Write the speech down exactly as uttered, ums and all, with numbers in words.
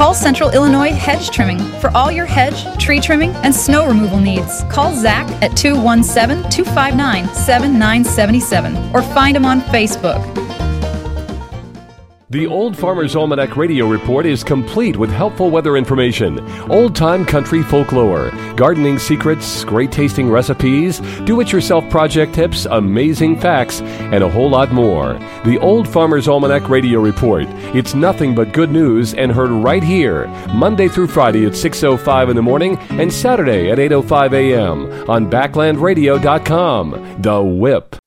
Call Central Illinois Hedge Trimming for all your hedge, tree trimming, and snow removal needs. Call Zach at two one seven, two five nine, seven nine seven seven or find him on Facebook. The Old Farmer's Almanac Radio Report is complete with helpful weather information, old-time country folklore, gardening secrets, great-tasting recipes, do-it-yourself project tips, amazing facts, and a whole lot more. The Old Farmer's Almanac Radio Report. It's nothing but good news and heard right here, Monday through Friday at six oh five in the morning and Saturday at eight oh five a.m. on backland radio dot com. The Whip.